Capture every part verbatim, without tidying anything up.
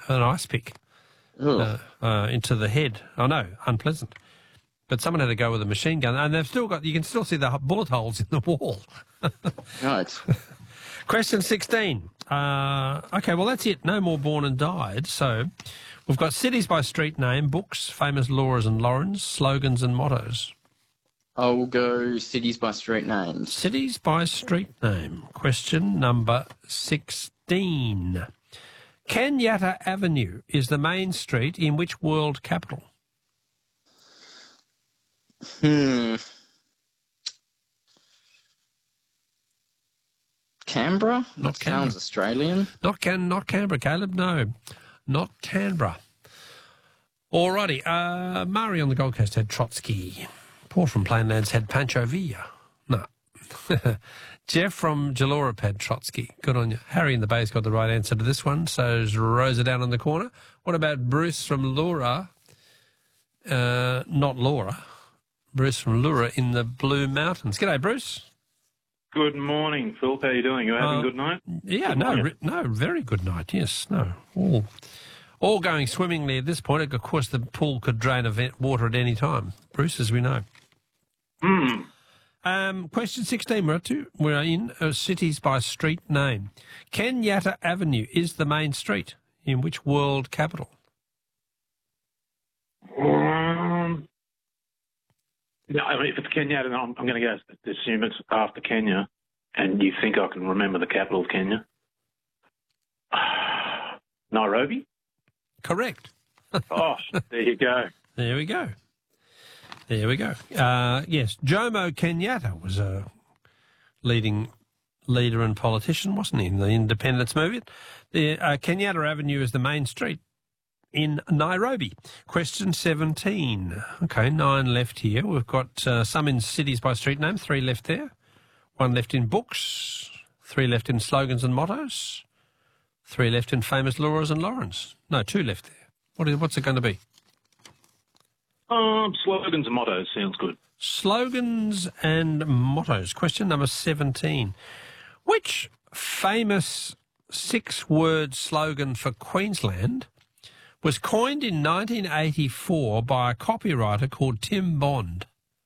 an ice pick uh, uh, into the head. Oh, no, unpleasant. But someone had to go with a machine gun, and they've still got, you can still see the bullet holes in the wall. Right. Question sixteen. Uh, okay, well, that's it. No more born and died. So we've got cities by street name, books, famous Laura's and Laurens, slogans and mottos. I'll go cities by street names. Cities by street name. Question number sixteen. Kenyatta Avenue is the main street in which world capital? Hmm. Canberra? Not That Canberra. sounds Australian. Not Can, not Canberra, Caleb. No, not Canberra. Alrighty. Uh, Murray on the Gold Coast had Trotsky. Paul from Plainlands had Pancho Villa. No. Jeff from Jalorap had Trotsky. Good on you. Harry in the Bay's got the right answer to this one. So is Rosa down in the corner. What about Bruce from Laura? Uh, not Laura. Bruce from Lura in the Blue Mountains. G'day, Bruce. Good morning, Phil. How are you doing? You having Uh, a good night? Yeah, Good no, morning. re- no, very good night. Yes, no, all, all going swimmingly at this point. Of course, the pool could drain of it- water at any time, Bruce, as we know. Hmm. Um, question sixteen, we're, up to, we're in uh, cities by street name. Kenyatta Avenue is the main street in which world capital? Um, no, I mean, if it's Kenya, then I'm, I'm going to go assume it's after Kenya. And you think I can remember the capital of Kenya? Nairobi? Correct. Oh, there you go. There we go. There we go. Uh, yes, Jomo Kenyatta was a leading leader and politician, wasn't he, in the independence movement? The uh, Kenyatta Avenue is the main street in Nairobi. Question seventeen. Okay, nine left here. We've got uh, some in cities by street name, three left there. One left in books, three left in slogans and mottos, three left in famous Laura's and Laurens. No, two left there. What is, what's it going to be? Um, slogans and mottos sounds good. Slogans and mottos. Question number seventeen. Which famous six-word slogan for Queensland was coined in nineteen eighty-four by a copywriter called Tim Bond?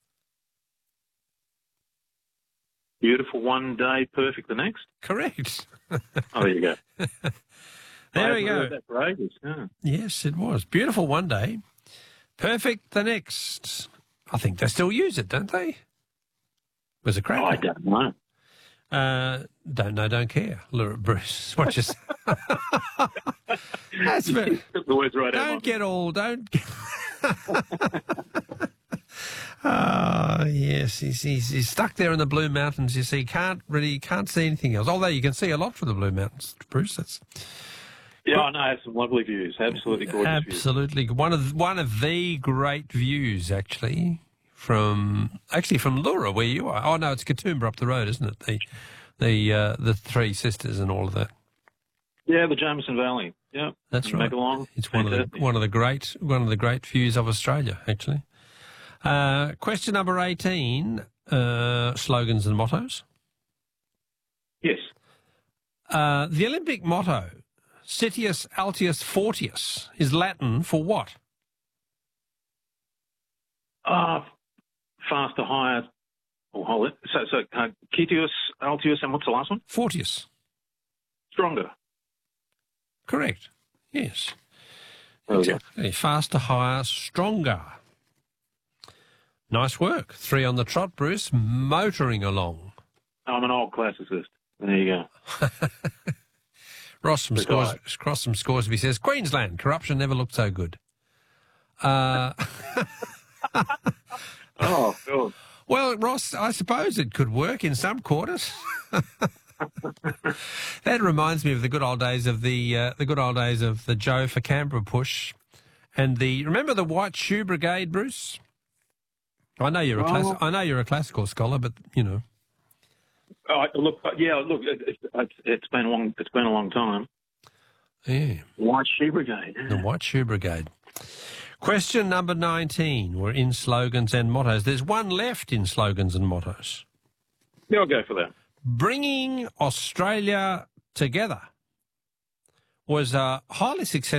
Beautiful one day, perfect the next. Correct. Oh, there you go. There I we haven't go. heard that for ages. Yeah. Yes, it was. Beautiful one day, perfect the next. I think they still use it, don't they? Was it cracker? I don't know. Uh, don't know, don't care. Laura Bruce, what you say? That's very, Took the words right out. don't get all, don't get... Oh, yes, he's, he's, he's stuck there in the Blue Mountains, you see, can't really, can't see anything else, although you can see a lot from the Blue Mountains, Bruce, that's... Yeah, I know. I have some lovely views. Absolutely gorgeous views. Absolutely. One of, one of the great views, actually, from, actually from Lura, where you are. Oh, no, it's Katoomba up the road, isn't it? The, the, uh, the Three Sisters and all of that. Yeah, the Jameson Valley. Yeah, That's right. Megalong. It's one of the one of the great one of the great views of Australia, actually. Uh, question number eighteen: uh, slogans and mottos. Yes. Uh, the Olympic motto, Citius Altius Fortius, is Latin for what? Ah, faster, higher. Oh, hold it. So, so uh, Citius, Altius, and what's the last one? Fortius. Stronger. Correct. Yes. There we go. Exactly. Faster, higher, stronger. Nice work. Three on the trot, Bruce. Motoring along. I'm an old classicist. There you go. Ross from Good Scores, guy. Ross from Scoresby says, Queensland, corruption never looked so good. Uh, Oh, God. well, Ross, I suppose it could work in some quarters. That reminds me of the good old days of the uh, the good old days of the Joe for Canberra push, and the remember the White Shoe Brigade, Bruce. I know you're a class, Oh. I know you're a classical scholar, but you know. Oh, look, yeah, look, it, it, it's been a long, it's been a long time. Yeah, White Shoe Brigade. the White Shoe Brigade. Question number nineteen. We're in slogans and mottos. There's one left in slogans and mottos. Yeah, I'll go for that. Bringing Australia together was a highly successful